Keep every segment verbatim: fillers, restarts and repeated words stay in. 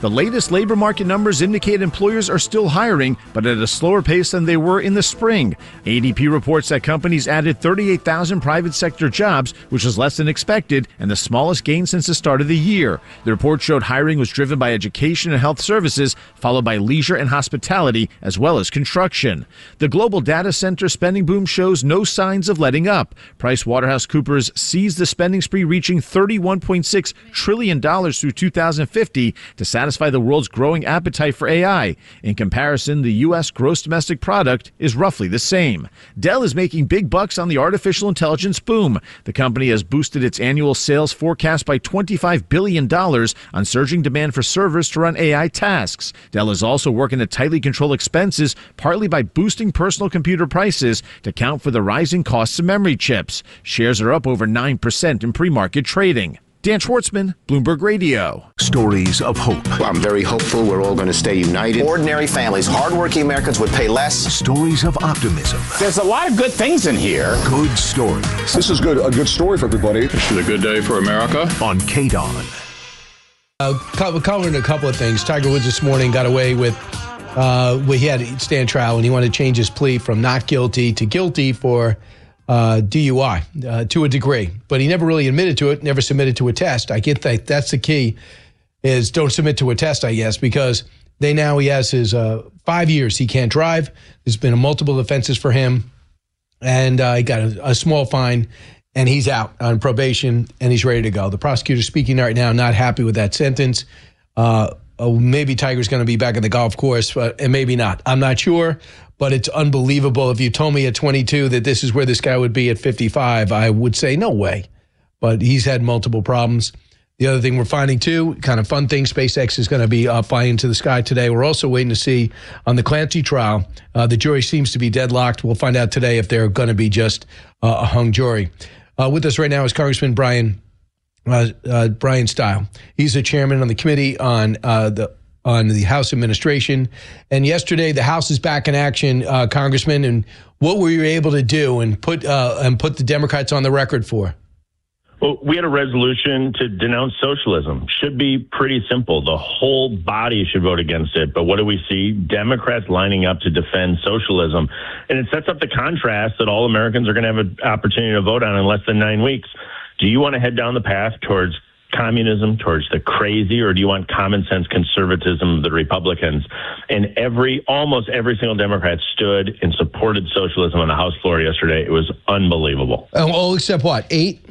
The latest labor market numbers indicate employers are still hiring, but at a slower pace than they were in the spring. A D P reports that companies added thirty-eight thousand private sector jobs, which is less than expected and the smallest gain since the start of the year. The report showed hiring was driven by education and health services, followed by leisure and hospitality, as well as construction. The global data center spending boom shows no signs of letting up. PricewaterhouseCoopers sees the spending spree reaching thirty-one point six trillion dollars through two thousand fifty to satisfy the world's growing appetite for A I. In comparison, the U S gross domestic product is roughly the same. Dell is making big bucks on the artificial intelligence boom. The company has boosted its annual sales forecast by twenty-five billion dollars on surging demand for servers to run A I tasks. Dell is also working to tightly control expenses, partly by boosting personal computer prices to account for the rising costs of memory chips. Shares are up over nine percent in pre-market trading. Dan Schwartzman, Bloomberg Radio. Stories of hope. I'm very hopeful we're all going to stay united. Ordinary families, hardworking Americans would pay less. Stories of optimism. There's a lot of good things in here. Good stories. This is good. A good story for everybody. This is a good day for America. On K D O N. Uh, covering a couple of things. Tiger Woods this morning got away with, uh, well, he had to stand trial and he wanted to change his plea from not guilty to guilty for Uh, D U I uh, to a degree, but he never really admitted to it, never submitted to a test. I get that. That's the key, is don't submit to a test, I guess, because they now he has his uh, five years he can't drive. There's been multiple offenses for him, and uh, he got a, a small fine, and he's out on probation, and he's ready to go. The prosecutor's speaking right now, not happy with that sentence. Uh, oh, maybe Tiger's going to be back at the golf course, but, and maybe not. I'm not sure. But it's unbelievable. If you told me at twenty-two that this is where this guy would be at fifty-five, I would say no way. But he's had multiple problems. The other thing we're finding, too, kind of fun thing, SpaceX is going to be uh, flying into the sky today. We're also waiting to see on the Clancy trial. Uh, the jury seems to be deadlocked. We'll find out today if they're going to be just uh, a hung jury. Uh, with us right now is Congressman Brian uh, uh, Brian Stile. He's the chairman on the committee on uh, the on the House administration. And yesterday, the House is back in action, uh, Congressman. And what were you able to do and put uh, and put the Democrats on the record for? Well, we had a resolution to denounce socialism. Should be pretty simple. The whole body should vote against it. But what do we see? Democrats lining up to defend socialism. And it sets up the contrast that all Americans are going to have an opportunity to vote on in less than nine weeks. Do you want to head down the path towards communism, towards the crazy, or do you want common sense conservatism of the Republicans? And every, almost every single Democrat stood and supported socialism on the House floor yesterday. It was unbelievable. Oh, all except what, eight?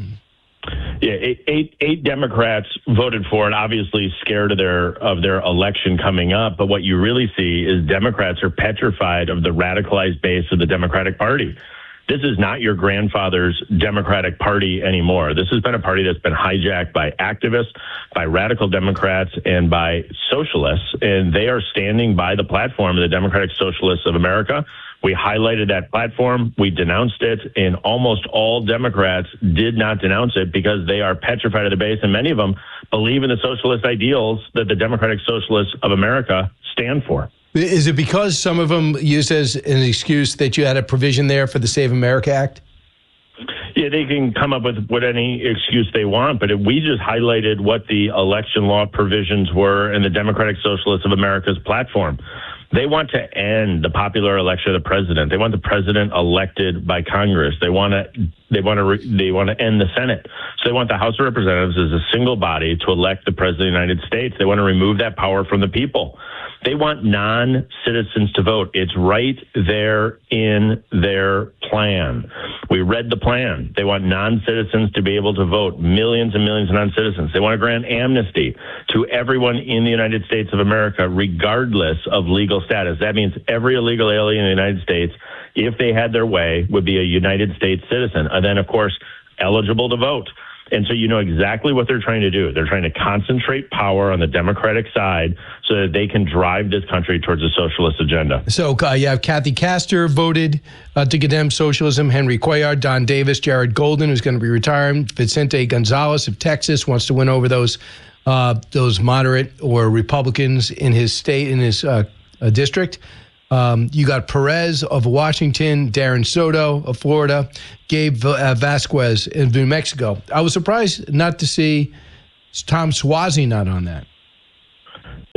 Yeah, eight, eight, eight Democrats voted for it, obviously scared of their of their election coming up. But what you really see is Democrats are petrified of the radicalized base of the Democratic Party. This is not your grandfather's Democratic Party anymore. This has been a party that's been hijacked by activists, by radical Democrats, and by socialists. And they are standing by the platform of the Democratic Socialists of America. We highlighted that platform. We denounced it. And almost all Democrats did not denounce it because they are petrified of the base. And many of them believe in the socialist ideals that the Democratic Socialists of America stand for. Is it because some of them used as an excuse that you had a provision there for the Save America Act? Yeah, they can come up with what any excuse they want, but we just highlighted what the election law provisions were in the Democratic Socialists of America's platform. They want to end the popular election of the president. They want the president elected by Congress. They want to they want to re, they want to end the Senate. So they want the House of Representatives as a single body to elect the president of the United States. They want to remove that power from the people. They want non-citizens to vote. It's right there in their plan. We read the plan. They want non-citizens to be able to vote, millions and millions of non-citizens. They want to grant amnesty to everyone in the United States of America, regardless of legal status. That means every illegal alien in the United States, if they had their way, would be a United States citizen. And then, of course, eligible to vote. And so you know exactly what they're trying to do. They're trying to concentrate power on the Democratic side so that they can drive this country towards a socialist agenda. So uh, you have Kathy Castor voted uh, to condemn socialism, Henry Cuellar, Don Davis, Jared Golden, who's going to be retiring, Vicente Gonzalez of Texas wants to win over those uh, those moderate or Republicans in his state, in his uh, uh, district. Um, you got Perez of Washington, Darren Soto of Florida, Gabe uh, Vasquez in New Mexico. I was surprised not to see Tom Suozzi not on that.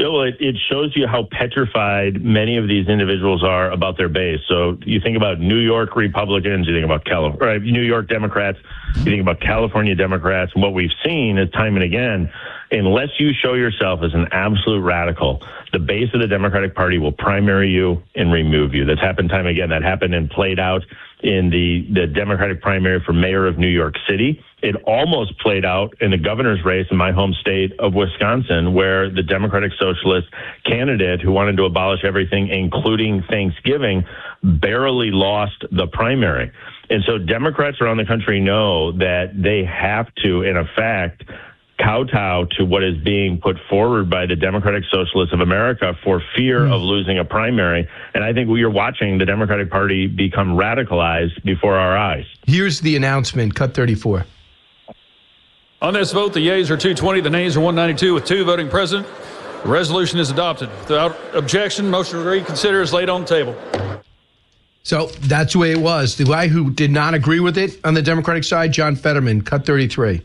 Well, it, it shows you how petrified many of these individuals are about their base. So you think about New York Republicans, you think about California, New York Democrats, you think about California Democrats. And what we've seen is time and again, unless you show yourself as an absolute radical, the base of the Democratic Party will primary you and remove you. That's happened time and again. That happened and played out in the, the Democratic primary for mayor of New York City. It almost played out in the governor's race in my home state of Wisconsin, where the Democratic Socialist candidate who wanted to abolish everything, including Thanksgiving, barely lost the primary. And so Democrats around the country know that they have to, in effect, kowtow to what is being put forward by the Democratic Socialists of America for fear mm. of losing a primary. And I think we are watching the Democratic Party become radicalized before our eyes. Here's the announcement, cut thirty-four. On this vote, the yeas are two hundred twenty, the nays are one ninety-two, with two voting present. The resolution is adopted. Without objection, motion to reconsider is laid on the table. So that's the way it was. The guy who did not agree with it on the Democratic side, John Fetterman, cut thirty-three.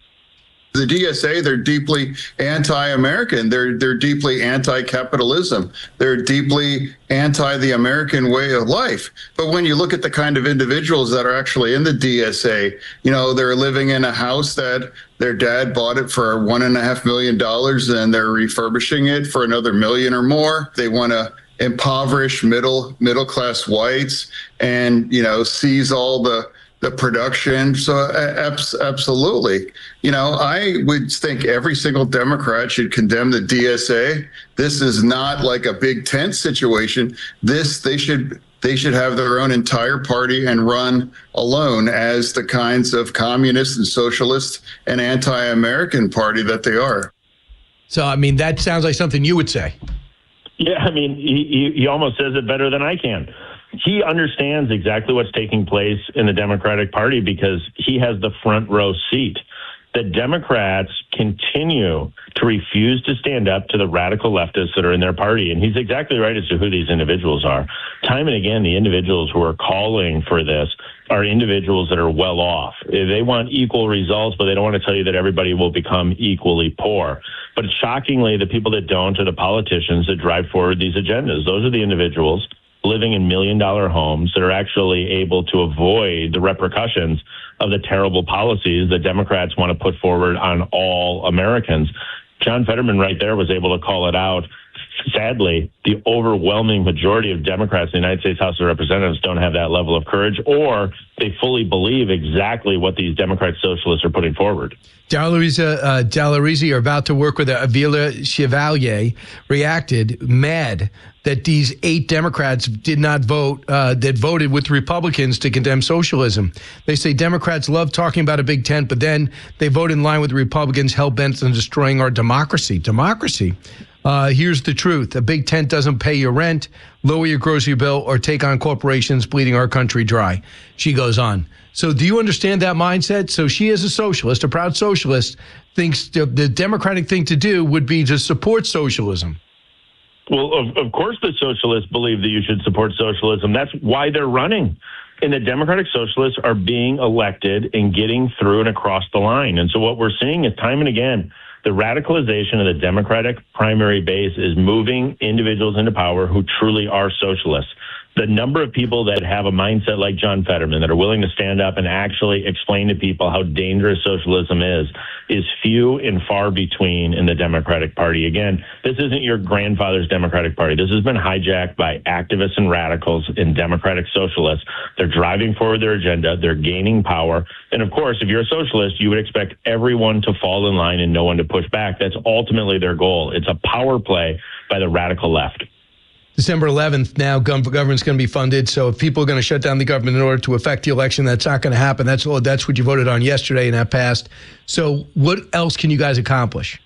The D S A, they're deeply anti-American. They're they're deeply anti-capitalism. They're deeply anti the American way of life. But when you look at the kind of individuals that are actually in the D S A, you know, they're living in a house that their dad bought it for one and a half million dollars, and they're refurbishing it for another million or more. They want to impoverish middle middle class whites and, you know, seize all the the production. So uh, absolutely. You know, I would think every single Democrat should condemn the D S A. This is not like a big tent situation. This, they should they should have their own entire party and run alone as the kinds of communist and socialist and anti-American party that they are. So, I mean, that sounds like something you would say. Yeah, I mean, he, he almost says it better than I can. He understands exactly what's taking place in the Democratic Party because he has the front row seat. The Democrats continue to refuse to stand up to the radical leftists that are in their party. And he's exactly right as to who these individuals are. Time and again, the individuals who are calling for this are individuals that are well off. They want equal results, but they don't want to tell you that everybody will become equally poor. But shockingly, the people that don't are the politicians that drive forward these agendas. Those are the individuals living in million dollar homes that are actually able to avoid the repercussions of the terrible policies that Democrats want to put forward on all Americans. John Fetterman right there was able to call it out. Sadly, the overwhelming majority of Democrats in the United States House of Representatives don't have that level of courage, or they fully believe exactly what these Democrat socialists are putting forward. Dall'Oresia, uh, Dall'Oresia are about to work with Avila Chevalier, reacted mad that these eight Democrats did not vote, uh, that voted with Republicans to condemn socialism. They say Democrats love talking about a big tent, but then they vote in line with the Republicans hell-bent on destroying our democracy. Democracy. Uh, here's the truth. A big tent doesn't pay your rent, lower your grocery bill, or take on corporations bleeding our country dry. She goes on. So do you understand that mindset? So she is a socialist, a proud socialist, thinks the, the Democratic thing to do would be to support socialism. Well, of, of course the socialists believe that you should support socialism. That's why they're running. And the Democratic Socialists are being elected and getting through and across the line. And so what we're seeing is time and again, the radicalization of the Democratic primary base is moving individuals into power who truly are socialists. The number of people that have a mindset like John Fetterman that are willing to stand up and actually explain to people how dangerous socialism is, is few and far between in the Democratic Party. Again, this isn't your grandfather's Democratic Party. This has been hijacked by activists and radicals and Democratic socialists. They're driving forward their agenda. They're gaining power. And of course, if you're a socialist, you would expect everyone to fall in line and no one to push back. That's ultimately their goal. It's a power play by the radical left. December eleventh, now government's going to be funded. So if people are going to shut down the government in order to affect the election, that's not going to happen. That's that's what you voted on yesterday, and that passed. So what else can you guys accomplish?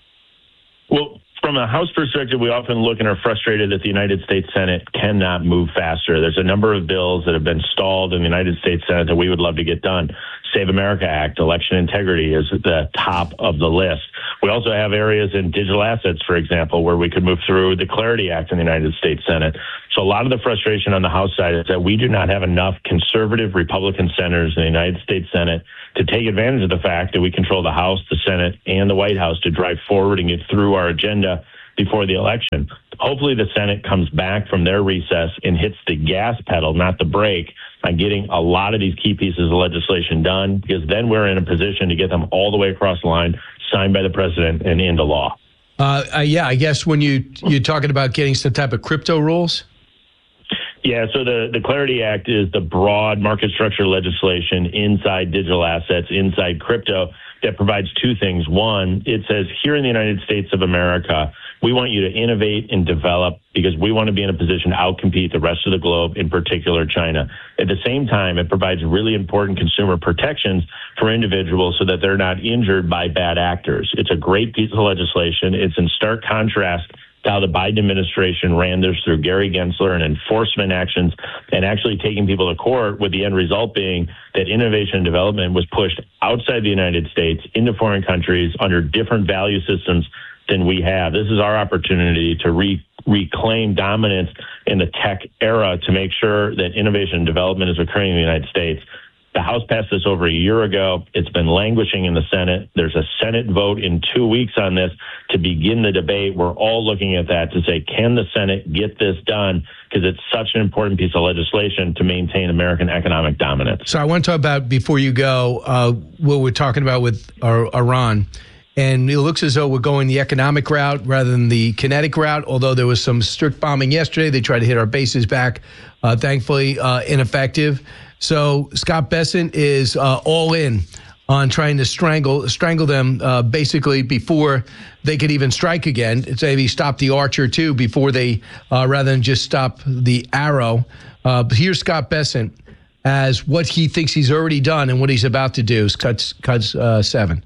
Well, from a House perspective, we often look and are frustrated that the United States Senate cannot move faster. There's a number of bills that have been stalled in the United States Senate that we would love to get done. Save America Act, election integrity is at the top of the list. We also have areas in digital assets, for example, where we could move through the Clarity Act in the United States Senate. So a lot of the frustration on the House side is that we do not have enough conservative Republican senators in the United States Senate to take advantage of the fact that we control the House, the Senate, and the White House to drive forward and get through our agenda before the election. Hopefully the Senate comes back from their recess and hits the gas pedal, not the brake, on getting a lot of these key pieces of legislation done, because then we're in a position to get them all the way across the line, signed by the president, and into law. Uh, uh, yeah, I guess when you, you're talking about getting some type of crypto rules? Yeah, so the, the Clarity Act is the broad market structure legislation inside digital assets, inside crypto, that provides two things. One, it says here in the United States of America, we want you to innovate and develop because we want to be in a position to outcompete the rest of the globe, in particular China. At the same time, it provides really important consumer protections for individuals so that they're not injured by bad actors. It's a great piece of legislation. It's in stark contrast to how the Biden administration ran this through Gary Gensler and enforcement actions and actually taking people to court, with the end result being that innovation and development was pushed outside the United States into foreign countries under different value systems than we have. This is our opportunity to re- reclaim dominance in the tech era to make sure that innovation and development is occurring in the United States. The House passed this over a year ago. It's been languishing in the Senate. There's a Senate vote in two weeks on this to begin the debate. We're all looking at that to say, can the Senate get this done? Because it's such an important piece of legislation to maintain American economic dominance. So I want to talk about, before you go, uh, what we're talking about with uh, Iran. And it looks as though we're going the economic route rather than the kinetic route, although there was some strict bombing yesterday. They tried to hit our bases back, uh, thankfully uh, ineffective. So Scott Bessent is uh, all in on trying to strangle strangle them uh, basically before they could even strike again. It's maybe stop the Archer too before they, uh, rather than just stop the arrow. Uh, but here's Scott Bessent as what he thinks he's already done and what he's about to do. Cuts, cuts uh, seven.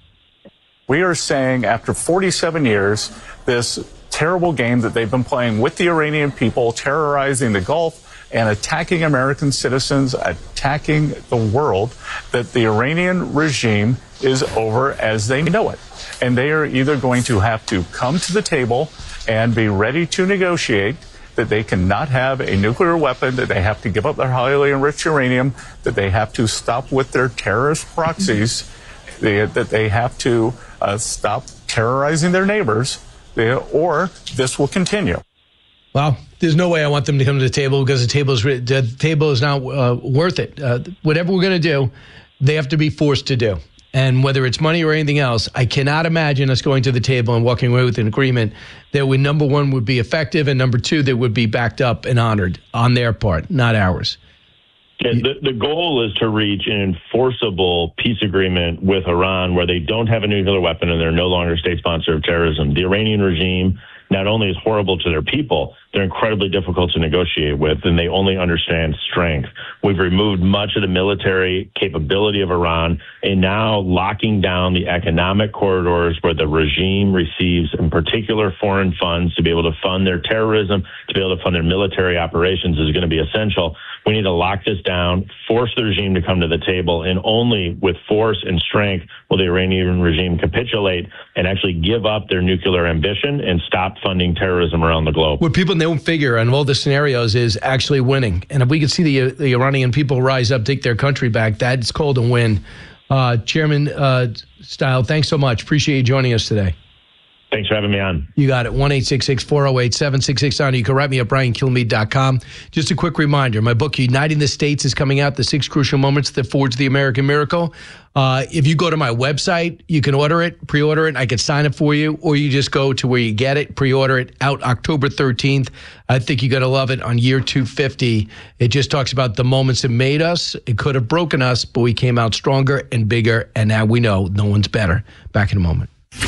We are saying after forty-seven years, this terrible game that they've been playing with the Iranian people, terrorizing the Gulf and attacking American citizens, attacking the world, that the Iranian regime is over as they know it. And they are either going to have to come to the table and be ready to negotiate, that they cannot have a nuclear weapon, that they have to give up their highly enriched uranium, that they have to stop with their terrorist proxies, they, that they have to uh, stop terrorizing their neighbors, they, or this will continue. Well, there's no way I want them to come to the table because the table is the table is not uh, worth it. Uh, whatever we're going to do, they have to be forced to do. And whether it's money or anything else, I cannot imagine us going to the table and walking away with an agreement that would, number one, would be effective, and number two, that would be backed up and honored on their part, not ours. Yeah, the, the goal is to reach an enforceable peace agreement with Iran where they don't have a nuclear weapon and they're no longer state sponsor of terrorism. The Iranian regime not only is horrible to their people, they're incredibly difficult to negotiate with, and they only understand strength. We've removed much of the military capability of Iran and now locking down the economic corridors where the regime receives, in particular, foreign funds to be able to fund their terrorism, to be able to fund their military operations is going to be essential. We need to lock this down, force the regime to come to the table, and only with force and strength will the Iranian regime capitulate and actually give up their nuclear ambition and stop funding terrorism around the globe. What people don't figure on all the scenarios is actually winning. And if we could see the, the Iranian people rise up, take their country back, that's called a win. Uh, Chairman uh, Steil, thanks so much. Appreciate you joining us today. Thanks for having me on. You got it. one eight six six, four oh eight, seven six six nine. You can write me at brian kilmeade dot com. Just a quick reminder, my book, Uniting the States, is coming out, The Six Crucial Moments That Forged the American Miracle. Uh, if you go to my website, you can order it, pre-order it. I can sign it for you, or you just go to where you get it, pre-order it, out October thirteenth. I think you're going to love it on year two fifty. It just talks about the moments that made us. It could have broken us, but we came out stronger and bigger, and now we know no one's better. Back in a moment.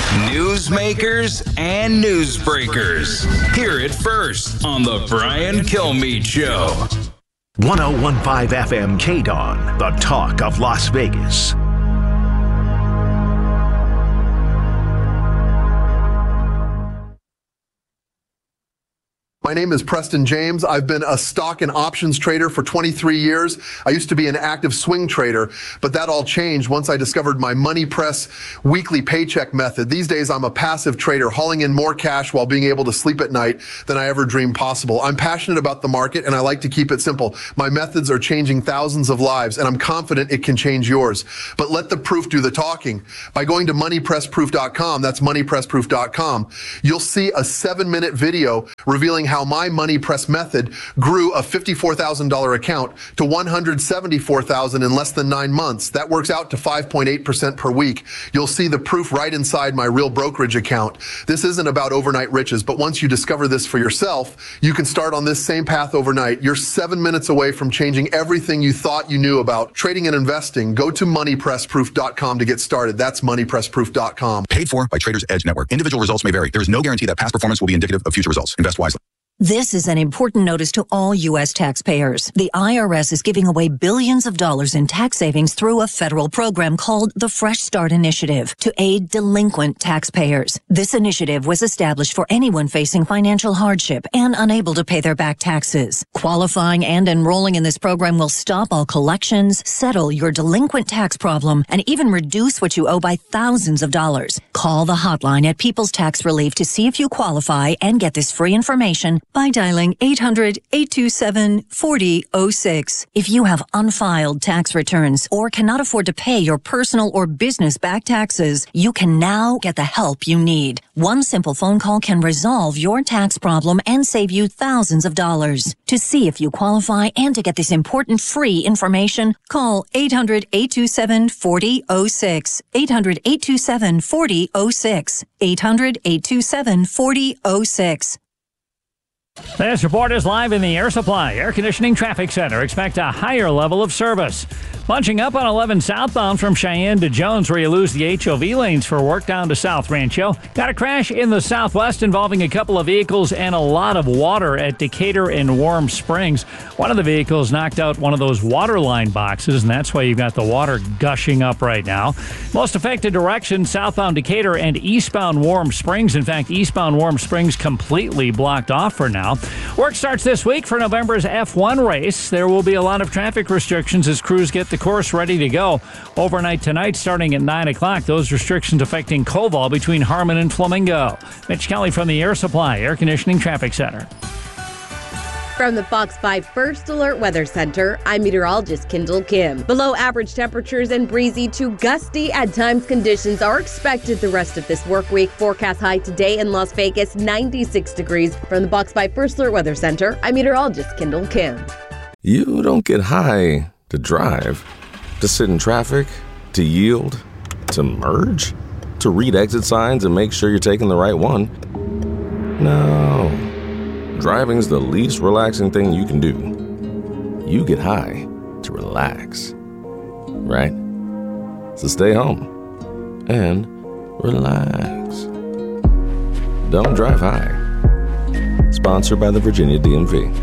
Newsmakers and newsbreakers. Hear it first on The Brian Kilmeade Show. one oh one point five F M K D O N, the talk of Las Vegas. My name is Preston James. I've been a stock and options trader for twenty-three years. I used to be an active swing trader, but that all changed once I discovered my Money Press weekly paycheck method. These days, I'm a passive trader, hauling in more cash while being able to sleep at night than I ever dreamed possible. I'm passionate about the market, and I like to keep it simple. My methods are changing thousands of lives, and I'm confident it can change yours. But let the proof do the talking. By going to money press proof dot com, that's money press proof dot com, you'll see a seven-minute video revealing how how my Money Press method grew a fifty-four thousand dollars account to one hundred seventy-four thousand dollars in less than nine months. That works out to five point eight percent per week. You'll see the proof right inside my real brokerage account. This isn't about overnight riches, but once you discover this for yourself, you can start on this same path overnight. You're seven minutes away from changing everything you thought you knew about trading and investing. Go to money press proof dot com to get started. That's money press proof dot com. Paid for by Traders Edge Network. Individual results may vary. There is no guarantee that past performance will be indicative of future results. Invest wisely. This is an important notice to all U S taxpayers. The I R S is giving away billions of dollars in tax savings through a federal program called the Fresh Start Initiative to aid delinquent taxpayers. This initiative was established for anyone facing financial hardship and unable to pay their back taxes. Qualifying and enrolling in this program will stop all collections, settle your delinquent tax problem, and even reduce what you owe by thousands of dollars. Call the hotline at People's Tax Relief to see if you qualify and get this free information by dialing eight hundred, eight two seven, four zero zero six. If you have unfiled tax returns or cannot afford to pay your personal or business back taxes, you can now get the help you need. One simple phone call can resolve your tax problem and save you thousands of dollars. To see if you qualify and to get this important free information, call eight hundred, eight two seven, four zero zero six. eight hundred, eight two seven, four zero zero six. eight hundred, eight two seven, four zero zero six. This report is live in the Air Supply Air Conditioning Traffic Center. Expect a higher level of service. Bunching up on eleven southbound from Cheyenne to Jones, where you lose the H O V lanes for work down to South Rancho. Got a crash in the southwest involving a couple of vehicles and a lot of water at Decatur and Warm Springs. One of the vehicles knocked out one of those water line boxes, and that's why you've got the water gushing up right now. Most affected direction, southbound Decatur and eastbound Warm Springs. In fact, eastbound Warm Springs completely blocked off for now. Work starts this week for November's F one race. There will be a lot of traffic restrictions as crews get the course ready to go. Overnight tonight, starting at nine o'clock, those restrictions affecting Koval between Harmon and Flamingo. Mitch Kelly from the Air Supply Air Conditioning Traffic Center. From the Fox five First Alert Weather Center, I'm meteorologist Kendall Kim. Below average temperatures and breezy to gusty at times conditions are expected the rest of this work week. Forecast high today in Las Vegas, ninety-six degrees. From the Fox five First Alert Weather Center, I'm meteorologist Kendall Kim. You don't get high to drive, to sit in traffic, to yield, to merge, to read exit signs and make sure you're taking the right one. No. Driving's the least relaxing thing you can do. You get high to relax, right? So stay home and relax. Don't drive high. Sponsored by the Virginia D M V.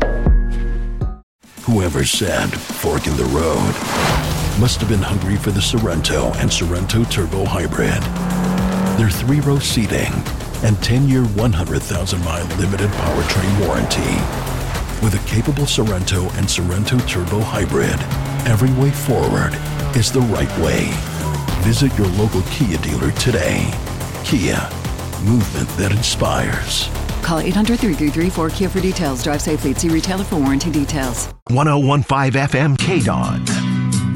Whoever said fork in the road must have been hungry for the Sorrento and Sorrento Turbo Hybrid. Their three-row seating and ten-year, one hundred thousand mile limited powertrain warranty. With a capable Sorrento and Sorrento Turbo Hybrid, every way forward is the right way. Visit your local Kia dealer today. Kia, movement that inspires. Call eight hundred, three three three, four K I A for details. Drive safely. See retailer for warranty details. one oh one point five F M K D O N.